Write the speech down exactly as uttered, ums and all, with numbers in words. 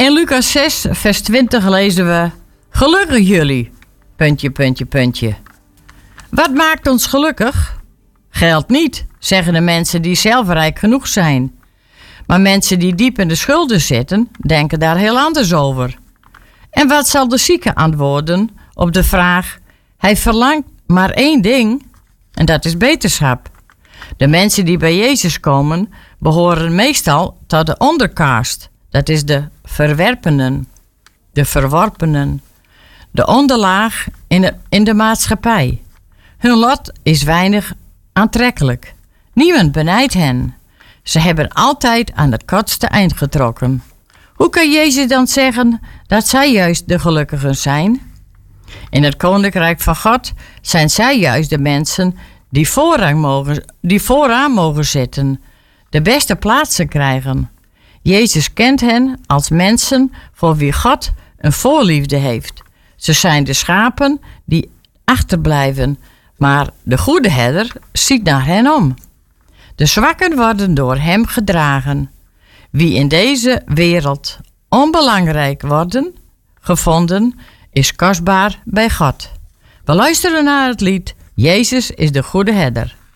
In Lucas zes, vers twintig lezen we: Gelukkig jullie, puntje, puntje, puntje. Wat maakt ons gelukkig? Geld niet, zeggen de mensen die zelf rijk genoeg zijn. Maar mensen die diep in de schulden zitten, denken daar heel anders over. En wat zal de zieke antwoorden op de vraag: hij verlangt maar één ding, en dat is beterschap. De mensen die bij Jezus komen, behoren meestal tot de ondercaste. Dat is de verwerpenen, de verworpenen, de onderlaag in de, in de maatschappij. Hun lot is weinig aantrekkelijk. Niemand benijdt hen. Ze hebben altijd aan het kortste eind getrokken. Hoe kan Jezus dan zeggen dat zij juist de gelukkigen zijn? In het koninkrijk van God zijn zij juist de mensen die vooraan mogen, die vooraan mogen zitten, de beste plaatsen krijgen. Jezus kent hen als mensen voor wie God een voorliefde heeft. Ze zijn de schapen die achterblijven, maar de goede herder ziet naar hen om. De zwakken worden door hem gedragen. Wie in deze wereld onbelangrijk worden gevonden, is kostbaar bij God. We luisteren naar het lied Jezus is de goede herder.